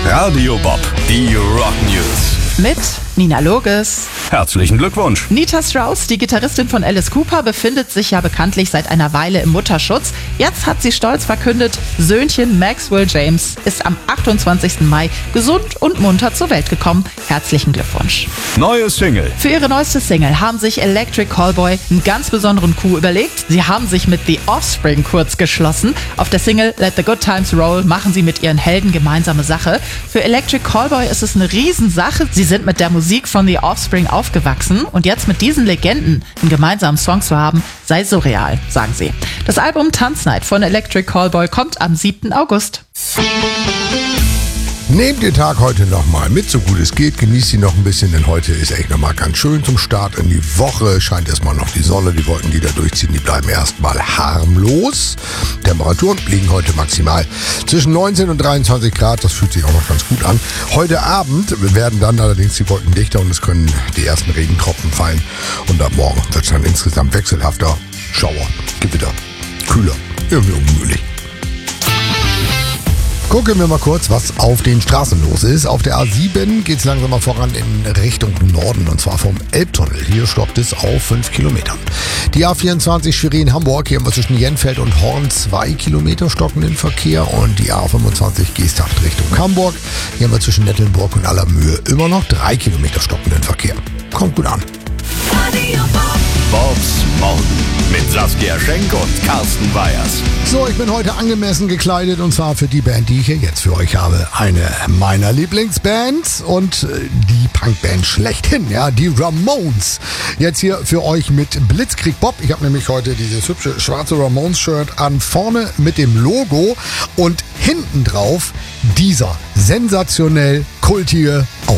Radio Bob, die Rock News. Mit Nina Loges. Herzlichen Glückwunsch. Nita Strauss, die Gitarristin von Alice Cooper, befindet sich ja bekanntlich seit einer Weile im Mutterschutz. Jetzt hat sie stolz verkündet, Söhnchen Maxwell James ist am 28. Mai gesund und munter zur Welt gekommen. Herzlichen Glückwunsch. Neue Single. Für ihre neueste Single haben sich Electric Callboy einen ganz besonderen Coup überlegt. Sie haben sich mit The Offspring kurz geschlossen. Auf der Single Let the Good Times Roll machen sie mit ihren Helden gemeinsame Sache. Für Electric Callboy ist es eine Riesensache. Sie sind mit der Musik von The Offspring aufgewachsen und jetzt mit diesen Legenden einen gemeinsamen Song zu haben, sei surreal, sagen sie. Das Album Tanznight von Electric Callboy kommt am 7. August. Nehmt den Tag heute nochmal mit, so gut es geht. Genießt ihn noch ein bisschen, denn heute ist echt nochmal ganz schön zum Start in die Woche. Scheint erstmal noch die Sonne. Die Wolken, die da durchziehen, die bleiben erstmal harmlos. Temperaturen liegen heute maximal zwischen 19 und 23 Grad. Das fühlt sich auch noch ganz gut an. Heute Abend werden dann allerdings die Wolken dichter und es können die ersten Regentropfen fallen. Und ab morgen wird es dann insgesamt wechselhafter. Schauer, Gewitter, kühler, irgendwie ungemütlich. Gucken wir mal kurz, was auf den Straßen los ist. Auf der A7 geht es langsam mal voran in Richtung Norden, und zwar vom Elbtunnel. Hier stoppt es auf 5 Kilometern. Die A24 Schwerin-Hamburg, hier haben wir zwischen Jenfeld und Horn 2 Kilometer stockenden Verkehr. Und die A25 Geesthacht Richtung Hamburg, hier haben wir zwischen Nettelnburg und Allermöhe immer noch 3 Kilometer stockenden Verkehr. Kommt gut an. Bobs Morgen mit Saskia Schenk und Carsten Weyers. So, ich bin heute angemessen gekleidet und zwar für die Band, die ich hier jetzt für euch habe. Eine meiner Lieblingsbands und die Punkband schlechthin, ja, die Ramones. Jetzt hier für euch mit Blitzkrieg Bob. Ich habe nämlich heute dieses hübsche schwarze Ramones-Shirt an, vorne mit dem Logo und hinten drauf dieser sensationell kultige